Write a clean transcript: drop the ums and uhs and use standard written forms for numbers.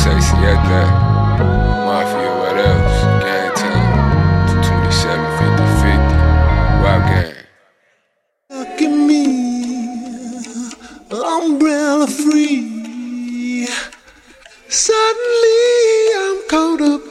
Sexy at that. Mafia, what else? Gang Town. 27, 50, 50. Wow, gang. Look at me, umbrella free. Suddenly I'm caught up